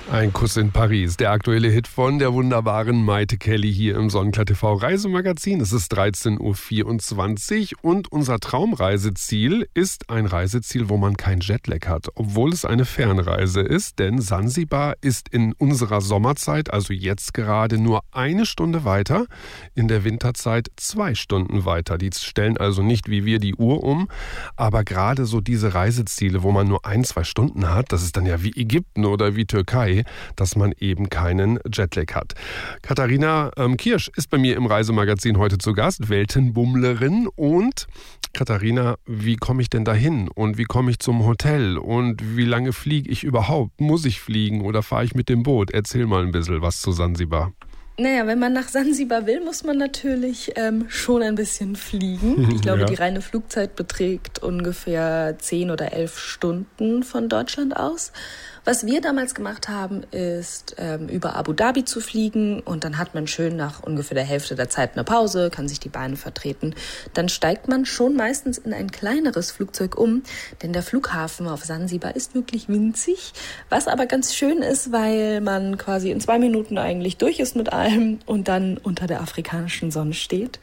Ein Kuss in Paris, der aktuelle Hit von der wunderbaren Maite Kelly hier im Sonnenklar TV Reisemagazin. Es ist 13.24 Uhr und unser Traumreiseziel ist ein Reiseziel, wo man kein Jetlag hat, obwohl es eine Fernreise ist, denn Sansibar ist in unserer Sommerzeit, also jetzt gerade, nur 1 Stunde weiter, in der Winterzeit 2 Stunden weiter. Die stellen also nicht wie wir die Uhr um, aber gerade so diese Reiseziele, wo man nur 1-2 Stunden hat, das ist dann ja wie Ägypten oder wie Türkei, dass man eben keinen Jetlag hat. Katharina Kirsch ist bei mir im Reisemagazin heute zu Gast, Weltenbummlerin. Und Katharina, wie komme ich denn dahin und wie komme ich zum Hotel und wie lange fliege ich überhaupt? Muss ich fliegen oder fahre ich mit dem Boot? Erzähl mal ein bisschen was zu Sansibar. Naja, wenn man nach Sansibar will, muss man natürlich schon ein bisschen fliegen. Ich glaube, Die reine Flugzeit beträgt ungefähr 10 oder 11 Stunden von Deutschland aus. Was wir damals gemacht haben, ist über Abu Dhabi zu fliegen und dann hat man schön nach ungefähr der Hälfte der Zeit eine Pause, kann sich die Beine vertreten. Dann steigt man schon meistens in ein kleineres Flugzeug um, denn der Flughafen auf Sansibar ist wirklich winzig, was aber ganz schön ist, weil man quasi in 2 Minuten eigentlich durch ist mit allem und dann unter der afrikanischen Sonne steht.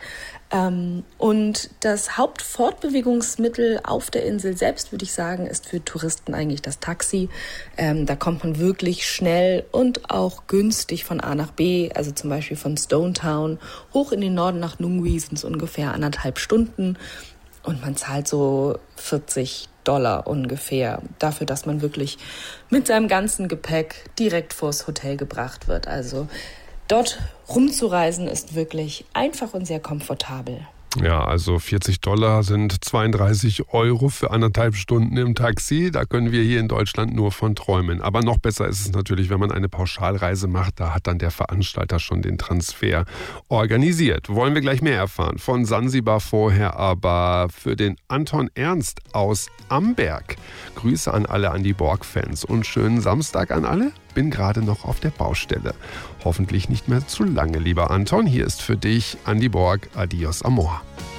Und das Hauptfortbewegungsmittel auf der Insel selbst, würde ich sagen, ist für Touristen eigentlich das Taxi. Da kommt man wirklich schnell und auch günstig von A nach B, also zum Beispiel von Stone Town hoch in den Norden nach Nungwi sind es ungefähr 1,5 Stunden und man zahlt so $40 ungefähr dafür, dass man wirklich mit seinem ganzen Gepäck direkt vors Hotel gebracht wird. Also dort rumzureisen ist wirklich einfach und sehr komfortabel. Ja, also $40 sind 32 € für 1,5 Stunden im Taxi. Da können wir hier in Deutschland nur von träumen. Aber noch besser ist es natürlich, wenn man eine Pauschalreise macht. Da hat dann der Veranstalter schon den Transfer organisiert. Wollen wir gleich mehr erfahren von Sansibar vorher, aber für den Anton Ernst aus Amberg. Grüße an alle Andy Borg-Fans und schönen Samstag an alle. Bin gerade noch auf der Baustelle. Hoffentlich nicht mehr zu lange, lieber Anton. Hier ist für dich Andy Borg. Adios, Amor.